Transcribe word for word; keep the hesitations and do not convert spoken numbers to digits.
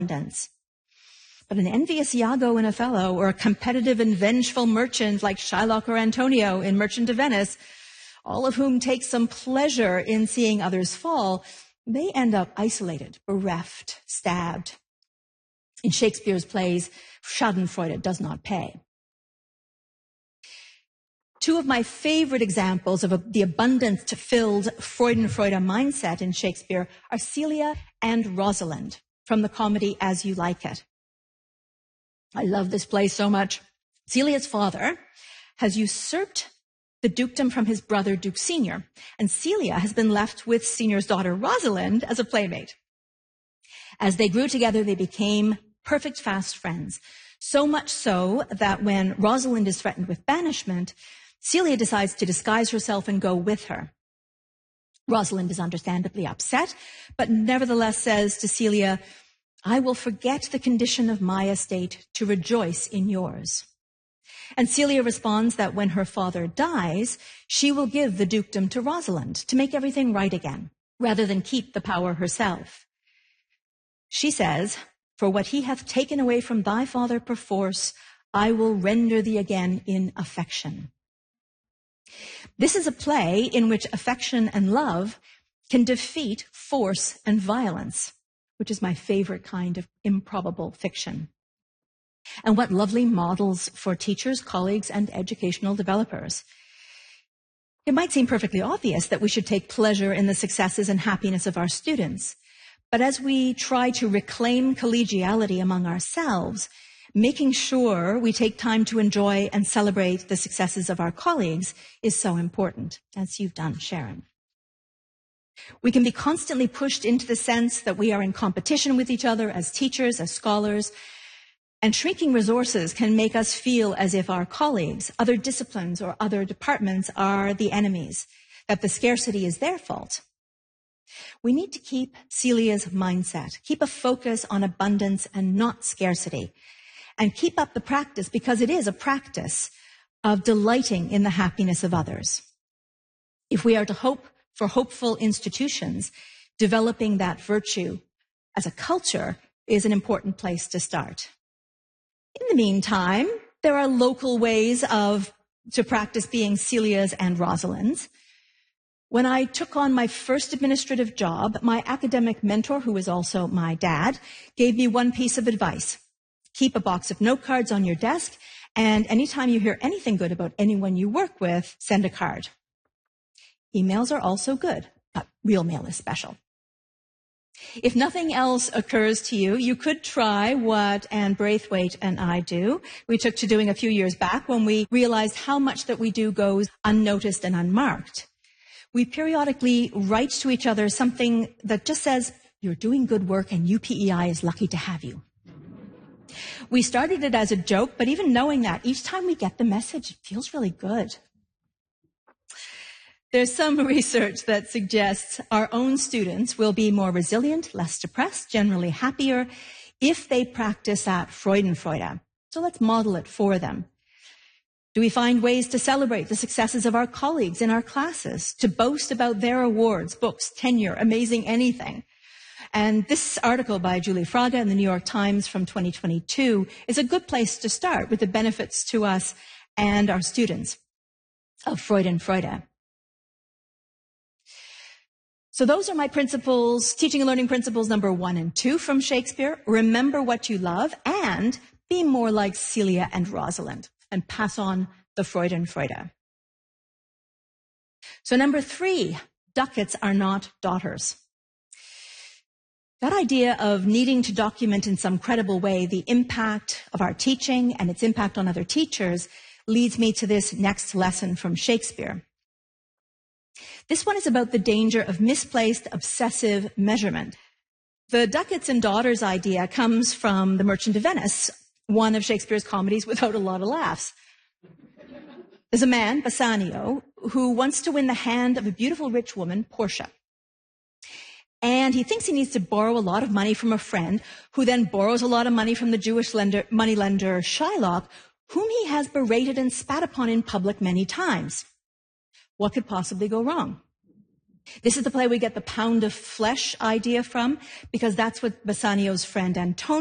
abundance. But an envious Iago in Othello, or a competitive and vengeful merchant like Shylock or Antonio in Merchant of Venice, all of whom take some pleasure in seeing others fall, they end up isolated, bereft, stabbed. In Shakespeare's plays, Schadenfreude does not pay. Two of my favorite examples of a, the abundance-filled Freudenfreude mindset in Shakespeare are Celia and Rosalind from the comedy As You Like It. I love this play so much. Celia's father has usurped the dukedom from his brother, Duke Senior, and Celia has been left with Senior's daughter, Rosalind, as a playmate. As they grew together, they became perfect fast friends, so much so that when Rosalind is threatened with banishment, Celia decides to disguise herself and go with her. Rosalind is understandably upset, but nevertheless says to Celia, "I will forget the condition of my estate to rejoice in yours." And Celia responds that when her father dies, she will give the dukedom to Rosalind to make everything right again, rather than keep the power herself. She says, "For what he hath taken away from thy father perforce, I will render thee again in affection." This is a play in which affection and love can defeat force and violence, which is my favorite kind of improbable fiction. And what lovely models for teachers, colleagues, and educational developers. It might seem perfectly obvious that we should take pleasure in the successes and happiness of our students. But as we try to reclaim collegiality among ourselves, making sure we take time to enjoy and celebrate the successes of our colleagues is so important, as you've done, Sharon. We can be constantly pushed into the sense that we are in competition with each other as teachers, as scholars, and shrinking resources can make us feel as if our colleagues, other disciplines, or other departments are the enemies, that the scarcity is their fault. We need to keep Celia's mindset, keep a focus on abundance and not scarcity, and keep up the practice, because it is a practice of delighting in the happiness of others. If we are to hope for hopeful institutions, developing that virtue as a culture is an important place to start. In the meantime, there are local ways of to practice being Celia's and Rosalind's. When I took on my first administrative job, my academic mentor, who is also my dad, gave me one piece of advice. Keep a box of note cards on your desk, and anytime you hear anything good about anyone you work with, send a card. Emails are also good, but real mail is special. If nothing else occurs to you, you could try what Anne Braithwaite and I do. We took to doing a few years back when we realized how much that we do goes unnoticed and unmarked. We periodically write to each other something that just says, "You're doing good work and U P E I is lucky to have you." We started it as a joke, but even knowing that, each time we get the message, it feels really good. There's some research that suggests our own students will be more resilient, less depressed, generally happier, if they practice that Freudenfreude. So let's model it for them. Do we find ways to celebrate the successes of our colleagues in our classes, to boast about their awards, books, tenure, amazing anything? And this article by Julie Fraga in the New York Times from twenty twenty-two is a good place to start with the benefits to us and our students of Freudenfreude. So those are my principles, teaching and learning principles number one and two from Shakespeare. Remember what you love and be more like Celia and Rosalind and pass on the Freudenfreude. So number three, ducats are not daughters. That idea of needing to document in some credible way the impact of our teaching and its impact on other teachers leads me to this next lesson from Shakespeare. This one is about the danger of misplaced obsessive measurement. The ducats and daughters idea comes from The Merchant of Venice, one of Shakespeare's comedies without a lot of laughs. There's a man, Bassanio, who wants to win the hand of a beautiful rich woman, Portia. And he thinks he needs to borrow a lot of money from a friend, who then borrows a lot of money from the Jewish lender, moneylender Shylock, whom he has berated and spat upon in public many times. What could possibly go wrong? This is the play we get the pound of flesh idea from, because that's what Bassanio's friend Antonio